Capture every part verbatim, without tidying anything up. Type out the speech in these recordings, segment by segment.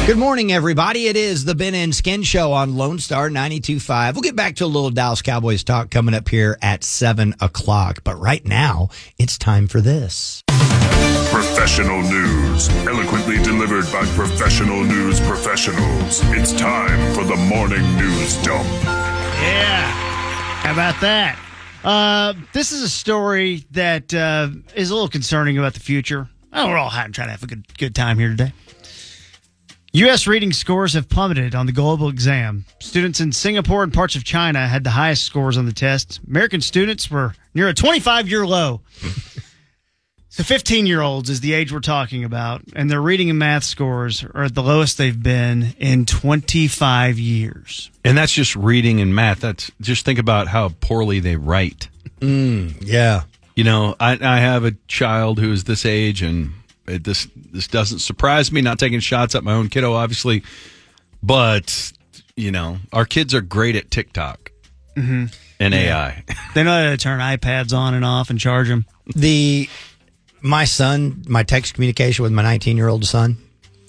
Good morning, everybody. It is the Ben and Skin Show on Lone Star ninety-two point five. We'll get back to a little Dallas Cowboys talk coming up here at seven o'clock. But right now, it's time for this. Professional news, eloquently delivered by professional news professionals. It's time for the morning news dump. Yeah. How about that? Uh, this is a story that uh, is a little concerning about the future. Oh, we're all trying to have a good, good time here today. U S reading scores have plummeted on the global exam. Students in Singapore and parts of China had the highest scores on the test. American students were near a twenty-five-year low. So fifteen-year-olds is the age we're talking about, and their reading and math scores are at the lowest they've been in twenty-five years. And that's just reading and math. That's just think about how poorly they write. Mm, yeah. You know, I, I have a child who is this age, and it, this this doesn't surprise me. Not taking shots at my own kiddo, obviously, but you know, our kids are great at TikTok mm-hmm. and yeah. A I. They know how to turn iPads on and off and charge them. The my son, my text communication with my nineteen-year-old son,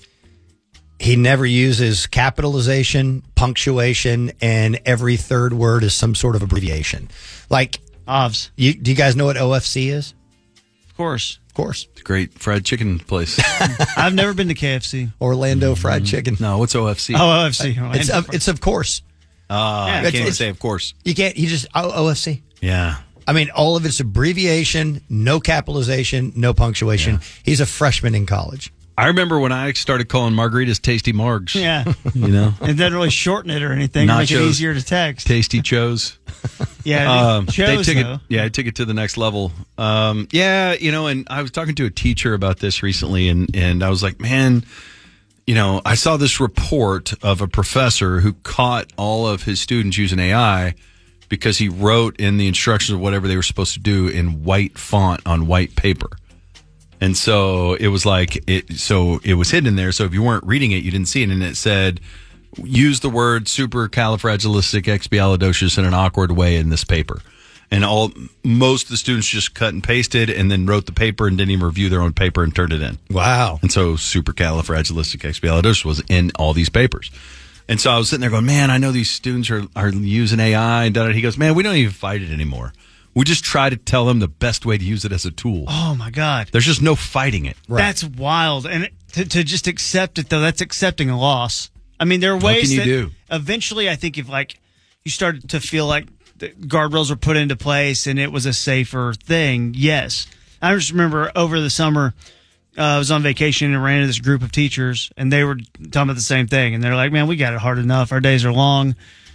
he never uses capitalization, punctuation, and every third word is some sort of abbreviation. Like O V S. You, do you guys know what O F C is? Of course. Of course. It's a great fried chicken place. I've never been to K F C. Orlando Fried Chicken. No, what's O F C? Oh, O F C. It's of, it's of course. Uh, I It's- can't even it's- say of course. You can't, you just, O- OFC. Yeah. I mean, all of it's abbreviation, no capitalization, no punctuation. Yeah. He's a freshman in college. I remember when I started calling margaritas Tasty Margs. Yeah. You know? It doesn't really shorten it or anything. Make it Nachos. easier to text. Tasty Chos. Yeah. Um, Chose, they took though. it. Yeah, I took it to the next level. Um, yeah, you know, and I was talking to a teacher about this recently, and and I was like, man, you know, I saw this report of a professor who caught all of his students using A I because he wrote in the instructions of whatever they were supposed to do in white font on white paper. And so it was like it. So it was hidden in there. So if you weren't reading it, you didn't see it, and it said, use the word supercalifragilisticexpialidocious in an awkward way in this paper. And all most of the students just cut and pasted and then wrote the paper and didn't even review their own paper and turned it in. Wow. And so supercalifragilisticexpialidocious was in all these papers. And so I was sitting there going, man, I know these students are, are using A I. And da-da. He goes, man, we don't even fight it anymore. We just try to tell them the best way to use it as a tool. Oh, my God. There's just no fighting it. Right. That's wild. And to, to just accept it, though, that's accepting a loss. I mean, there are ways can you that do? eventually I think if, like, you started to feel like the guardrails were put into place and it was a safer thing, yes. I just remember over the summer, uh, I was on vacation and ran into this group of teachers, and they were talking about the same thing. And they're like, man, we got it hard enough. Our days are long.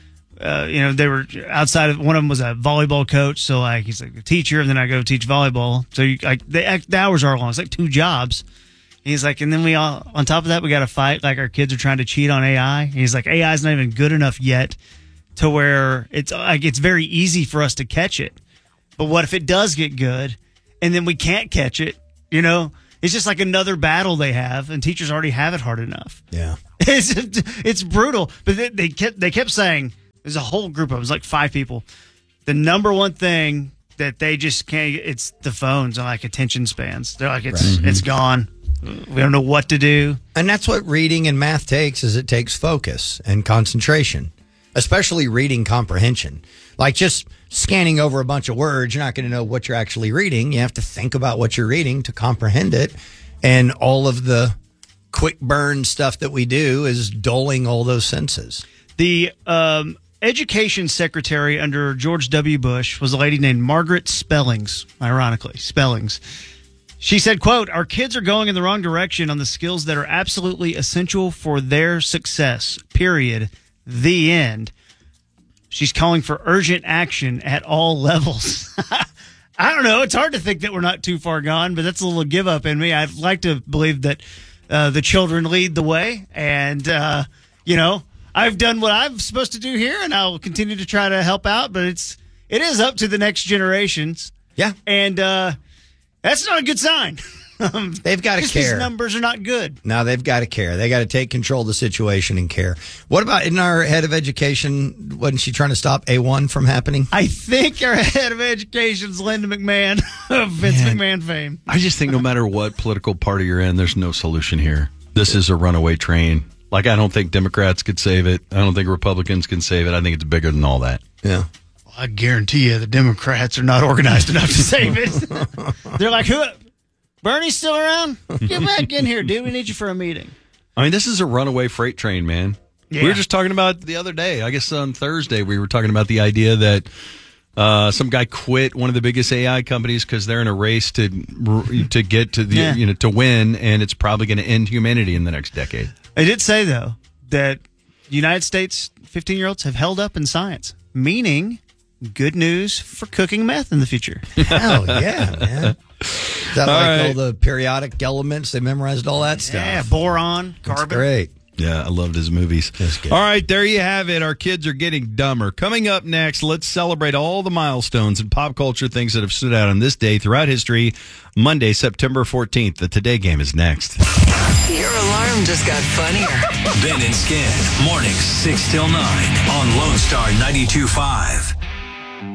Uh, you know, they were outside of, one of them was a volleyball coach. So, like, he's like a teacher, and then I go teach volleyball. So, you, like, the, the hours are long. It's like two jobs. He's like, and then we all, on top of that, we got to fight. Like, our kids are trying to cheat on A I. He's like, A I is not even good enough yet to where it's like, it's very easy for us to catch it. But what if it does get good and then we can't catch it? You know, it's just like another battle they have, and teachers already have it hard enough. Yeah. It's, it's brutal. But they, they kept, they kept saying, there's a whole group of, it was like five people. The number one thing that they just can't, it's the phones and like attention spans. They're like, it's, Right. it's gone. We don't know what to do. And that's what reading and math takes, is it takes focus and concentration, especially reading comprehension. Like just scanning over a bunch of words, you're not going to know what you're actually reading. You have to think about what you're reading to comprehend it. And all of the quick burn stuff that we do is dulling all those senses. The um, education secretary under George W. Bush was a lady named Margaret Spellings, ironically, Spellings. She said, quote, our kids are going in the wrong direction on the skills that are absolutely essential for their success, period. The end. She's calling for urgent action at all levels. I don't know. It's hard to think that we're not too far gone, but that's a little give up in me. I'd like to believe that uh, the children lead the way. And, uh, you know, I've done what I'm supposed to do here, and I'll continue to try to help out. But it's it is up to the next generations. Yeah. And uh, that's not a good sign. Um, They've got to just care. These numbers are not good. No, they've got to care. They got to take control of the situation and care. What about, in our head of education, wasn't she trying to stop A one from happening? I think our head of education is Linda McMahon of Vince Man. McMahon fame. I just think no matter what political party you're in, there's no solution here. This is a runaway train. Like, I don't think Democrats could save it. I don't think Republicans can save it. I think it's bigger than all that. Yeah. I guarantee you the Democrats are not organized enough to save it. They're like, who? Bernie's still around? Get back in here, dude. We need you for a meeting. I mean, this is a runaway freight train, man. Yeah. We were just talking about it the other day. I guess on Thursday we were talking about the idea that uh, some guy quit one of the biggest A I companies because they're in a race to to get to the Yeah. you know to win, and it's probably going to end humanity in the next decade. I did say, though, that United States fifteen-year-olds have held up in science, meaning good news for cooking meth in the future. Hell yeah, man. Is that All like right. all the periodic elements? They memorized all that stuff. Yeah, boron, That's carbon. great. Yeah, I loved his movies. That's good. All right, there you have it. Our kids are getting dumber. Coming up next, let's celebrate all the milestones and pop culture things that have stood out on this day throughout history. Monday, September fourteenth. The Today Game is next. Your alarm just got funnier. Ben and Skin, mornings six till nine on Lone Star ninety-two point five.